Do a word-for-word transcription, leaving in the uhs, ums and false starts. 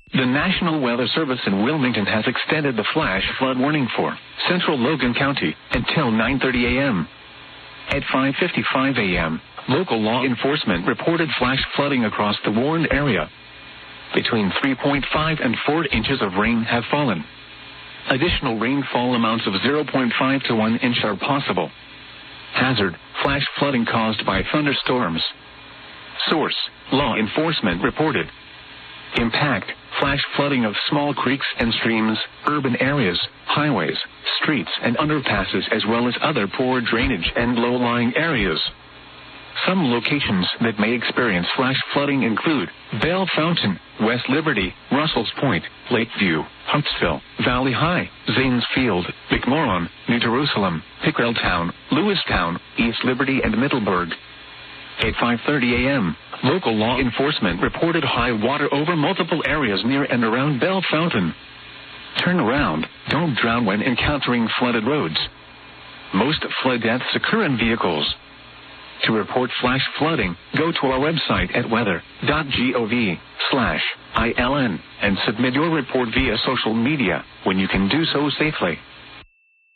The National Weather Service in Wilmington has extended the flash flood warning for central Logan County until nine thirty a.m. At five fifty-five a.m., local law enforcement reported flash flooding across the warned area. Between three point five and four inches of rain have fallen. Additional rainfall amounts of zero point five to one inch are possible. Hazard, flash flooding caused by thunderstorms. Source, law enforcement reported. Impact, flash flooding of small creeks and streams, urban areas, highways, streets and underpasses as well as other poor drainage and low-lying areas. Some locations that may experience flash flooding include Bell Fountain, West Liberty, Russell's Point, Lakeview, Huntsville, Valley High, Zanesfield, McMorran, New Jerusalem, Pickrelltown, Lewistown, East Liberty and Middleburg. At five thirty a.m., local law enforcement reported high water over multiple areas near and around Bell Fountain. Turn around, don't drown when encountering flooded roads. Most flood deaths occur in vehicles. To report flash flooding, go to our website at weather dot gov slash ILN and submit your report via social media when you can do so safely.